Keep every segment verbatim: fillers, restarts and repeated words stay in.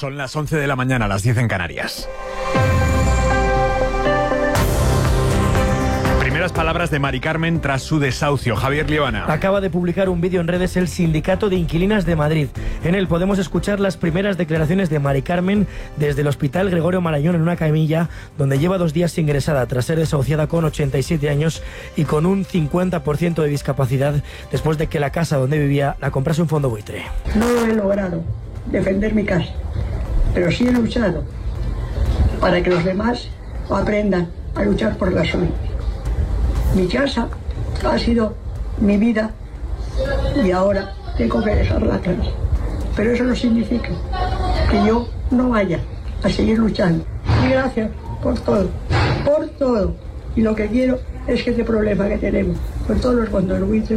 Son las once de la mañana, las diez en Canarias. Primeras palabras de Mari Carmen tras su desahucio. Javier Liebana. Acaba de publicar un vídeo en redes el Sindicato de Inquilinas de Madrid. En él podemos escuchar las primeras declaraciones de Mari Carmen desde el Hospital Gregorio Marañón en una camilla donde lleva dos días ingresada tras ser desahuciada con ochenta y siete años y con un cincuenta por ciento de discapacidad después de que la casa donde vivía la comprase un fondo buitre. No he logrado defender mi casa, pero sí he luchado para que los demás aprendan a luchar por la suya. Mi casa ha sido mi vida y ahora tengo que dejarla atrás. Pero eso no significa que yo no vaya a seguir luchando. Y gracias por todo, por todo. Y lo que quiero es que este problema que tenemos con todos los contribuyentes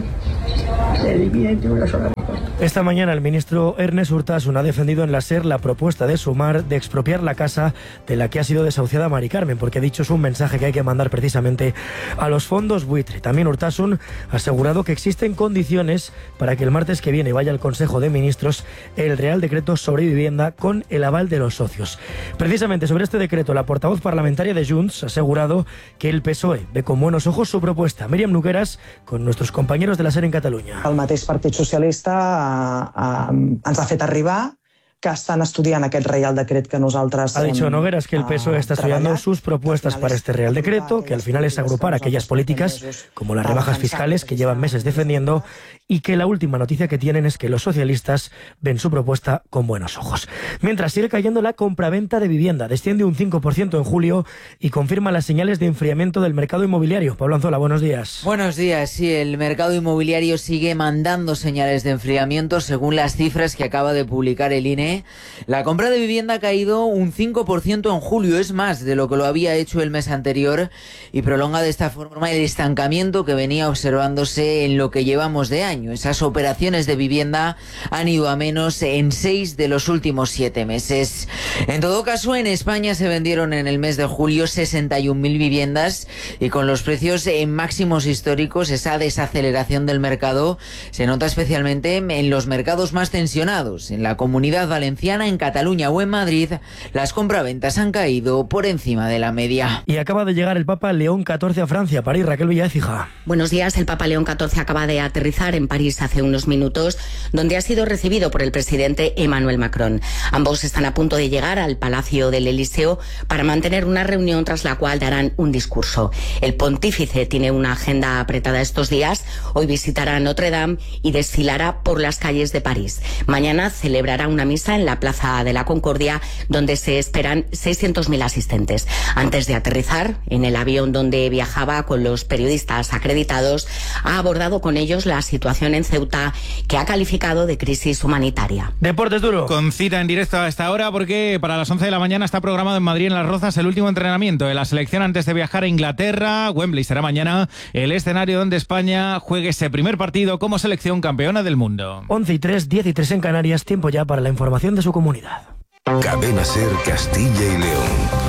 se elimine de una sola vez. Esta mañana el ministro Ernest Urtasun ha defendido en la SER la propuesta de Sumar de expropiar la casa de la que ha sido desahuciada Mari Carmen, porque ha dicho es un mensaje que hay que mandar precisamente a los fondos buitre. También Urtasun ha asegurado que existen condiciones para que el martes que viene vaya al Consejo de Ministros el Real Decreto sobre vivienda con el aval de los socios. Precisamente sobre este decreto, la portavoz parlamentaria de Junts ha asegurado que el P S O E ve con buenos ojos su propuesta. Míriam Nogueras, con nuestros compañeros de la SER en Catalunya. El mateix Partit Socialista Uh, ens ha fet arribar que están estudiando aquel Real Decreto que nosotros... Ha dicho Nogueras que el P S O E está estudiando sus propuestas para este Real Decreto, que al final es agrupar aquellas políticas, como las rebajas fiscales que llevan meses defendiendo, y que la última noticia que tienen es que los socialistas ven su propuesta con buenos ojos. Mientras sigue cayendo la compraventa de vivienda, desciende un cinco por ciento en julio y confirma las señales de enfriamiento del mercado inmobiliario. Pablo Anzola, buenos días. Buenos días, sí, el mercado inmobiliario sigue mandando señales de enfriamiento según las cifras que acaba de publicar el I N E. La compra de vivienda ha caído un cinco por ciento en julio, es más de lo que lo había hecho el mes anterior y prolonga de esta forma el estancamiento que venía observándose en lo que llevamos de año. Esas operaciones de vivienda han ido a menos en seis de los últimos siete meses. En todo caso, en España se vendieron en el mes de julio sesenta y un mil viviendas y con los precios en máximos históricos, esa desaceleración del mercado se nota especialmente en los mercados más tensionados. En la Comunidad Valenciana, en Cataluña o en Madrid, las compraventas han caído por encima de la media. Y acaba de llegar el Papa León catorce a Francia, París. Raquel Villaécija. Buenos días. El Papa León catorce acaba de aterrizar en París hace unos minutos, donde ha sido recibido por el presidente Emmanuel Macron. Ambos están a punto de llegar al Palacio del Elíseo para mantener una reunión tras la cual darán un discurso. El pontífice tiene una agenda apretada estos días. Hoy visitará Notre Dame y desfilará por las calles de París. Mañana celebrará una misa en la Plaza de la Concordia, donde se esperan seiscientos mil asistentes. Antes de aterrizar en el avión donde viajaba con los periodistas acreditados, ha abordado con ellos la situación en Ceuta, que ha calificado de crisis humanitaria. Deportes duro. Con cita en directo a esta hora, porque para las once de la mañana está programado en Madrid, en Las Rozas, el último entrenamiento de la selección antes de viajar a Inglaterra. Wembley será mañana el escenario donde España juegue ese primer partido como selección campeona del mundo. once y tres, diez y tres en Canarias, tiempo ya para la información de su comunidad. Cadena SER Castilla y León.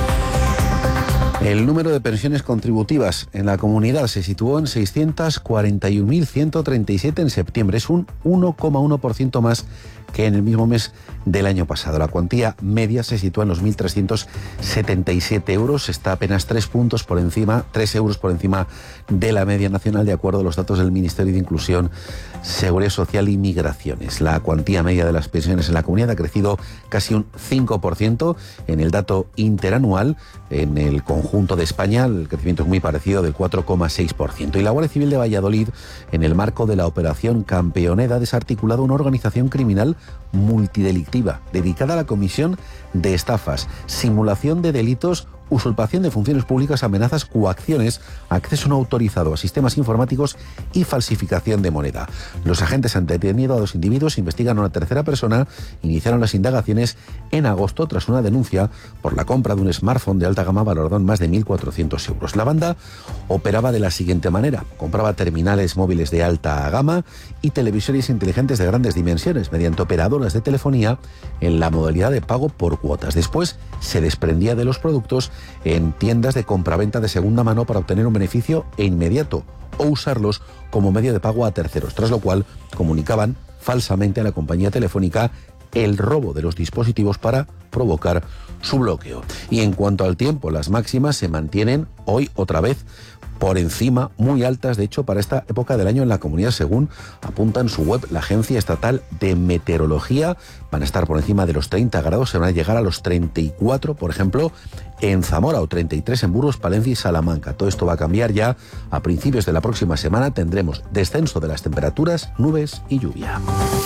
El número de pensiones contributivas en la comunidad se situó en seiscientos cuarenta y un mil ciento treinta y siete en septiembre. Es un uno coma uno por ciento más que en el mismo mes del año pasado. La cuantía media se sitúa en los mil trescientos setenta y siete euros. Está apenas tres puntos por encima, tres euros por encima de la media nacional, de acuerdo a los datos del Ministerio de Inclusión, Seguridad Social y Migraciones. La cuantía media de las pensiones en la comunidad ha crecido casi un cinco por ciento en el dato interanual. En el conjunto de España el crecimiento es muy parecido, del cuatro coma seis por ciento. Y la Guardia Civil de Valladolid, en el marco de la Operación Campeoneda, ha desarticulado una organización criminal multidelictiva dedicada a la comisión de estafas, simulación de delitos, usurpación de funciones públicas, amenazas, coacciones, acceso no autorizado a sistemas informáticos y falsificación de moneda. Los agentes han detenido a dos individuos, investigan a una tercera persona, iniciaron las indagaciones en agosto tras una denuncia por la compra de un smartphone de alta gama valorado en más de mil cuatrocientos euros. La banda operaba de la siguiente manera: compraba terminales móviles de alta gama y televisores inteligentes de grandes dimensiones mediante operadoras de telefonía en la modalidad de pago por cuotas. Después se desprendía de los productos en tiendas de compraventa de segunda mano para obtener un beneficio inmediato o usarlos como medio de pago a terceros, tras lo cual comunicaban falsamente a la compañía telefónica el robo de los dispositivos para provocar su bloqueo. Y en cuanto al tiempo, las máximas se mantienen hoy otra vez por encima, muy altas, de hecho, para esta época del año en la comunidad, según apunta en su web la Agencia Estatal de Meteorología. Van a estar por encima de los treinta grados, se van a llegar a los treinta y cuatro, por ejemplo, en Zamora, o treinta y tres en Burgos, Palencia y Salamanca. Todo esto va a cambiar ya a principios de la próxima semana. Tendremos descenso de las temperaturas, nubes y lluvia.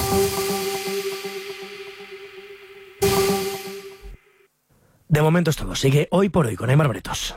De momento es todo. Sigue Hoy por Hoy con Aimar Bretos.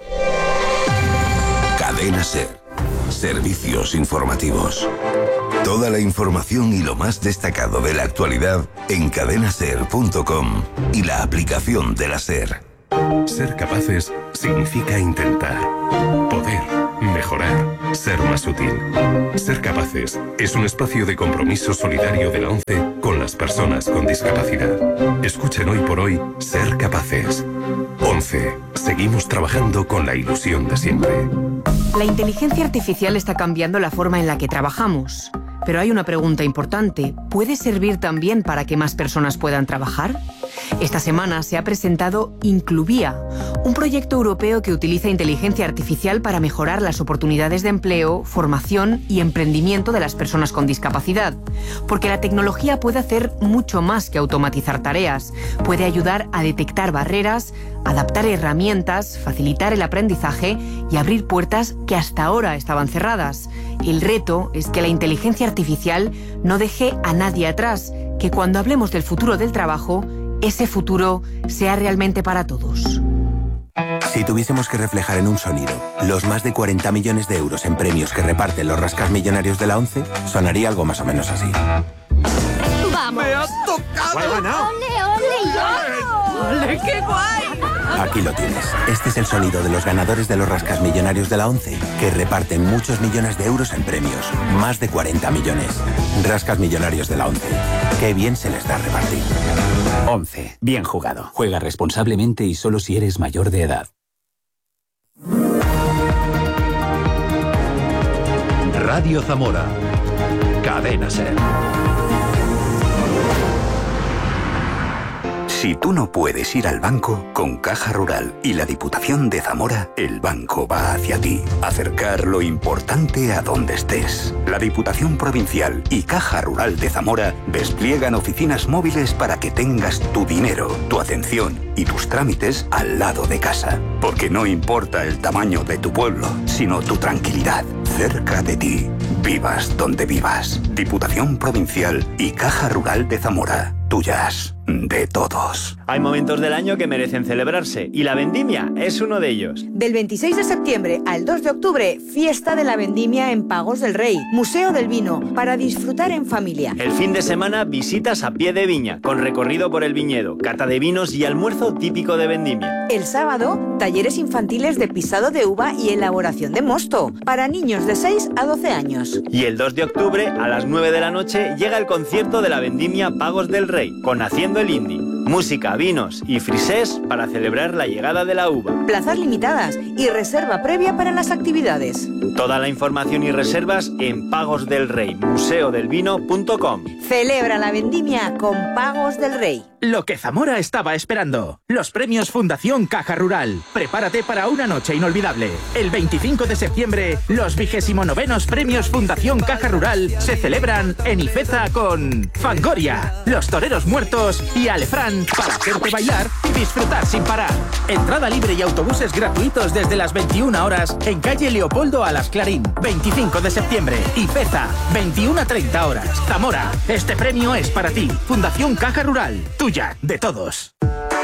Cadena SER. Servicios informativos. Toda la información y lo más destacado de la actualidad en cadena ser punto com y la aplicación de la SER. Ser capaces significa intentar, poder, mejorar, ser más útil. Ser capaces es un espacio de compromiso solidario de la ONCE con las personas con discapacidad. Escuchen Hoy por Hoy Ser Capaces. ONCE. Seguimos trabajando con la ilusión de siempre. La inteligencia artificial está cambiando la forma en la que trabajamos. Pero hay una pregunta importante. ¿Puede servir también para que más personas puedan trabajar? Esta semana se ha presentado Incluvia, un proyecto europeo que utiliza inteligencia artificial para mejorar las oportunidades de empleo, formación y emprendimiento de las personas con discapacidad. Porque la tecnología puede hacer mucho más que automatizar tareas. Puede ayudar a detectar barreras, adaptar herramientas, facilitar el aprendizaje y abrir puertas que hasta ahora estaban cerradas. El reto es que la inteligencia artificial no deje a nadie atrás, que cuando hablemos del futuro del trabajo, ese futuro sea realmente para todos. Si tuviésemos que reflejar en un sonido los más de cuarenta millones de euros en premios que reparten los rascasmillonarios de la ONCE, sonaría algo más o menos así. ¡Vamos! ¡Me has tocado! ¡Ole, ole! ¡Ole, qué guay! Aquí lo tienes. Este es el sonido de los ganadores de los rascasmillonarios de la ONCE, que reparten muchos millones de euros en premios. Más de cuarenta millones. Rascasmillonarios de la ONCE. Qué bien se les da repartir. ONCE. Bien jugado. Juega responsablemente y solo si eres mayor de edad. Radio Zamora. Cadena SER. Si tú no puedes ir al banco, con Caja Rural y la Diputación de Zamora, el banco va hacia ti. Acercar lo importante a donde estés. La Diputación Provincial y Caja Rural de Zamora despliegan oficinas móviles para que tengas tu dinero, tu atención y tus trámites al lado de casa. Porque no importa el tamaño de tu pueblo, sino tu tranquilidad, cerca de ti. Vivas donde vivas. Diputación Provincial y Caja Rural de Zamora. Tuyas, de todos. Hay momentos del año que merecen celebrarse y la vendimia es uno de ellos. Del veintiséis de septiembre al dos de octubre, fiesta de la vendimia en Pagos del Rey, Museo del Vino, para disfrutar en familia. El fin de semana, visitas a pie de viña, con recorrido por el viñedo, cata de vinos y almuerzo típico de vendimia. El sábado, talleres infantiles de pisado de uva y elaboración de mosto, para niños de seis a doce años. Y el dos de octubre, a las nueve de la noche, llega el concierto de la vendimia Pagos del Rey, con Haciendo el Indie. Música, vinos y frisés para celebrar la llegada de la uva. Plazas limitadas y reserva previa para las actividades. Toda la información y reservas en pagos del rey museo del vino punto com. Celebra la vendimia con Pagos del Rey. Lo que Zamora estaba esperando. Los premios Fundación Caja Rural. Prepárate para una noche inolvidable. El veinticinco de septiembre, los vigésimo novenos premios Fundación Caja Rural se celebran en Ifeza con Fangoria, Los Toreros Muertos y Alefrán para hacerte bailar y disfrutar sin parar. Entrada libre y autobuses gratuitos desde las veintiuna horas en calle Leopoldo Alas Clarín. veinticinco de septiembre, Ifeza, veintiuna a treinta horas. Zamora, este premio es para ti. Fundación Caja Rural, tuya, de todos.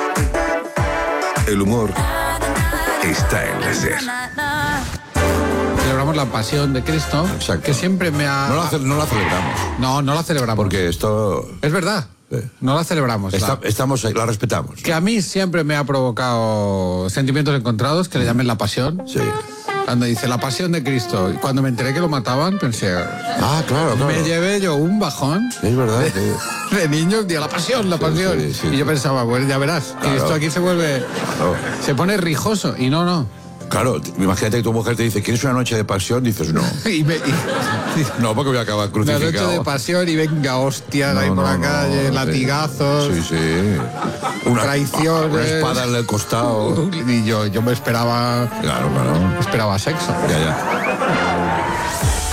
El humor está en la SER. Celebramos la pasión de Cristo, Exacto. que siempre me ha... No la, no la celebramos. No, no la celebramos. Porque esto... Es verdad, no la celebramos. Está, la... Estamos, la respetamos. Que a mí siempre me ha provocado sentimientos encontrados, que le llamen la pasión. Sí. Cuando dice la pasión de Cristo, y cuando me enteré que lo mataban, pensé... Ah, claro, claro. Me llevé yo un bajón. Es verdad. De, Sí. de niño, tío, la pasión, la Sí, pasión. sí, sí, y yo sí. pensaba, bueno, ya verás, Claro. Cristo aquí se vuelve... No. Se pone rijoso, y no, no. Claro, imagínate que tu mujer te dice, ¿quieres una noche de pasión? Dices, no. y me, y, no, porque voy a acabar crucificado. Una noche de pasión y venga, hostias, no, ahí por no, la no, calle, no, latigazos. Sí, sí. Una, traiciones. Una espada en el costado. Y yo, yo me esperaba... Claro, claro. Esperaba sexo. Ya, ya.